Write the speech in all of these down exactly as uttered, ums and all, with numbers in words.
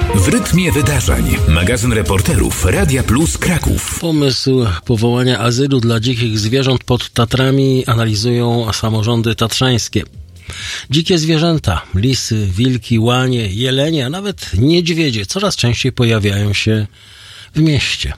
W rytmie wydarzeń. Magazyn reporterów Radia Plus Kraków. Pomysł powołania azylu dla dzikich zwierząt pod Tatrami analizują samorządy tatrzańskie. Dzikie zwierzęta, lisy, wilki, łanie, jelenie, a nawet niedźwiedzie coraz częściej pojawiają się w mieście.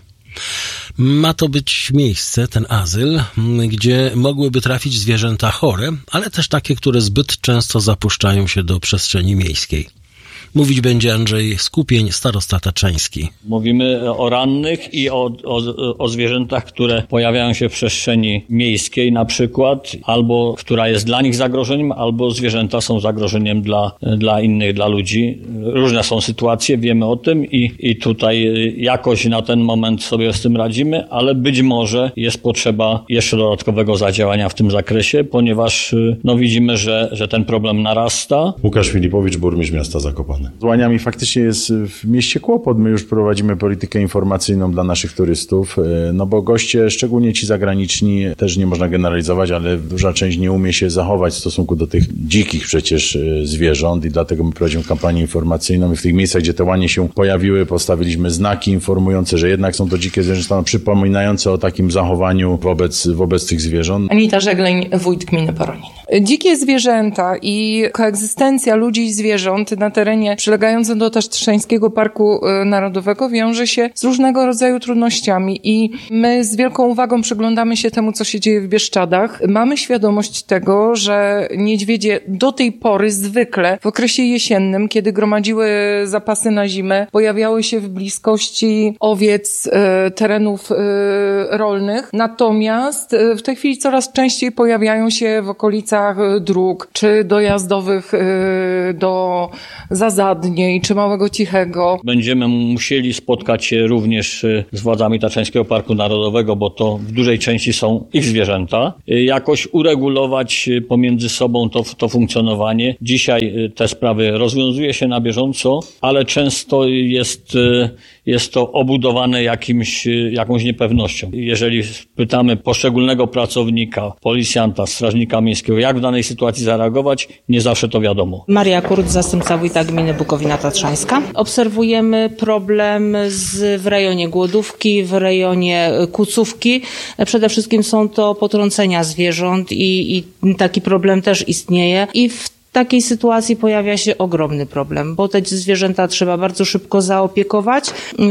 Ma to być miejsce, ten azyl, gdzie mogłyby trafić zwierzęta chore, ale też takie, które zbyt często zapuszczają się do przestrzeni miejskiej. Mówić będzie Andrzej Skupień, starosta tatrzański. Mówimy o rannych i o, o, o zwierzętach, które pojawiają się w przestrzeni miejskiej na przykład, albo która jest dla nich zagrożeniem, albo zwierzęta są zagrożeniem dla, dla innych, dla ludzi. Różne są sytuacje, wiemy o tym i, i tutaj jakoś na ten moment sobie z tym radzimy, ale być może jest potrzeba jeszcze dodatkowego zadziałania w tym zakresie, ponieważ no, widzimy, że, że ten problem narasta. Łukasz Filipowicz, burmistrz miasta Zakopane. Z łaniami faktycznie jest w mieście kłopot. My już prowadzimy politykę informacyjną dla naszych turystów, no bo goście, szczególnie ci zagraniczni, też nie można generalizować, ale duża część nie umie się zachować w stosunku do tych dzikich przecież zwierząt i dlatego my prowadzimy kampanię informacyjną i w tych miejscach, gdzie te łanie się pojawiły, postawiliśmy znaki informujące, że jednak są to dzikie zwierzęta, przypominające o takim zachowaniu wobec, wobec tych zwierząt. Anita Żegleń, wójt gminy Poronin. Dzikie zwierzęta i koegzystencja ludzi i zwierząt na terenie przylegającym do Tatrzańskiego Parku Narodowego wiąże się z różnego rodzaju trudnościami i my z wielką uwagą przyglądamy się temu, co się dzieje w Bieszczadach. Mamy świadomość tego, że niedźwiedzie do tej pory zwykle w okresie jesiennym, kiedy gromadziły zapasy na zimę, pojawiały się w bliskości owiec, e, terenów e, rolnych. Natomiast e, w tej chwili coraz częściej pojawiają się w okolicach dróg, czy dojazdowych e, do Zazadniej, czy Małego Cichego. Będziemy musieli spotkać się również z władzami Tatrzańskiego Parku Narodowego, bo to w dużej części są ich zwierzęta. Jakoś uregulować pomiędzy sobą to, to funkcjonowanie. Dzisiaj te sprawy rozwiązuje się na bieżąco, ale często jest, jest to obudowane jakimś, jakąś niepewnością. Jeżeli pytamy poszczególnego pracownika, policjanta, strażnika miejskiego, jak w danej sytuacji zareagować, nie zawsze to wiadomo. Maria Kurt, zastępca wójta gminy Bukowina Tatrzańska. Obserwujemy problem z, w rejonie Głodówki, w rejonie Kucówki. Przede wszystkim są to potrącenia zwierząt i, i taki problem też istnieje. I w W takiej sytuacji pojawia się ogromny problem, bo te zwierzęta trzeba bardzo szybko zaopiekować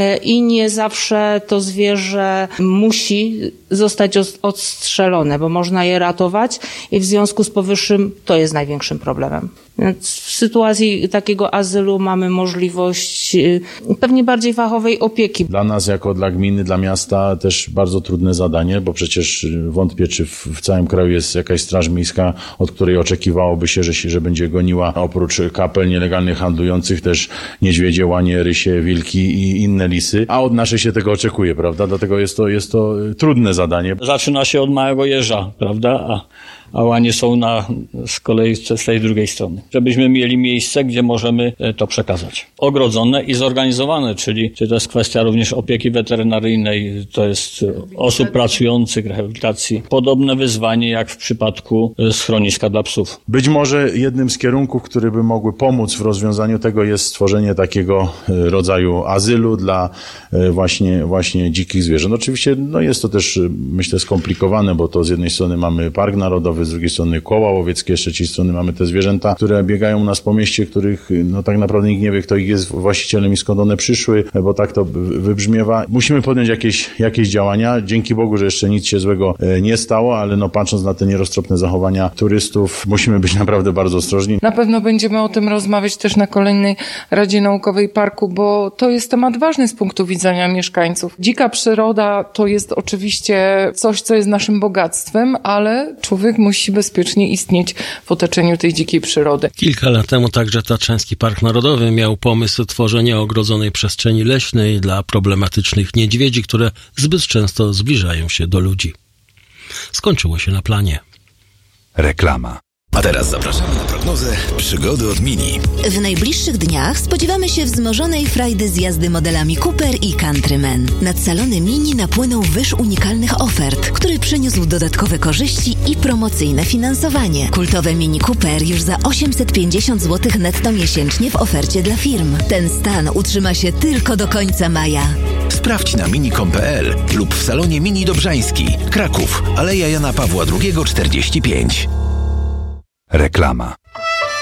i nie zawsze to zwierzę musi zostać odstrzelone, bo można je ratować i w związku z powyższym to jest największym problemem. Więc w sytuacji takiego azylu mamy możliwość pewnie bardziej fachowej opieki. Dla nas, jako dla gminy, dla miasta też bardzo trudne zadanie, bo przecież wątpię, czy w, w całym kraju jest jakaś straż miejska, od której oczekiwałoby się, że, się, że będzie goniła oprócz kapel nielegalnych handlujących też niedźwiedzie, łanie, rysie, wilki i inne lisy, a od naszej się tego oczekuje, prawda? Dlatego jest to, jest to trudne zadanie. Zaczyna się od małego jeża, prawda? A a łanie są na, z kolei z tej drugiej strony. Żebyśmy mieli miejsce, gdzie możemy to przekazać. Ogrodzone i zorganizowane, czyli, czyli to jest kwestia również opieki weterynaryjnej, to jest osób pracujących, rehabilitacji. Podobne wyzwanie jak w przypadku schroniska dla psów. Być może jednym z kierunków, które by mogły pomóc w rozwiązaniu tego, jest stworzenie takiego rodzaju azylu dla właśnie, właśnie dzikich zwierząt. Oczywiście no jest to też, myślę, skomplikowane, bo to z jednej strony mamy Park Narodowy, z drugiej strony koła łowieckie, z trzeciej strony mamy te zwierzęta, które biegają u nas po mieście, których no tak naprawdę nikt nie wie, kto ich jest właścicielem i skąd one przyszły, bo tak to wybrzmiewa. Musimy podjąć jakieś, jakieś działania. Dzięki Bogu, że jeszcze nic się złego nie stało, ale no patrząc na te nieroztropne zachowania turystów, musimy być naprawdę bardzo ostrożni. Na pewno będziemy o tym rozmawiać też na kolejnej Radzie Naukowej Parku, bo to jest temat ważny z punktu widzenia mieszkańców. Dzika przyroda to jest oczywiście coś, co jest naszym bogactwem, ale człowiek musi bezpiecznie istnieć w otoczeniu tej dzikiej przyrody. Kilka lat temu także Tatrzański Park Narodowy miał pomysł tworzenia ogrodzonej przestrzeni leśnej dla problematycznych niedźwiedzi, które zbyt często zbliżają się do ludzi. Skończyło się na planie. Reklama. A teraz zapraszamy na prognozę przygody od Mini. W najbliższych dniach spodziewamy się wzmożonej frajdy z jazdy modelami Cooper i Countryman. Nad salony Mini napłynął wyż unikalnych ofert, który przyniósł dodatkowe korzyści i promocyjne finansowanie. Kultowe Mini Cooper już za osiemset pięćdziesiąt złotych netto miesięcznie w ofercie dla firm. Ten stan utrzyma się tylko do końca maja. Sprawdź na mini kropka com kropka pe el lub w salonie Mini Dobrzański, Kraków, Aleja Jana Pawła drugiego czterdzieści pięć. Reklama.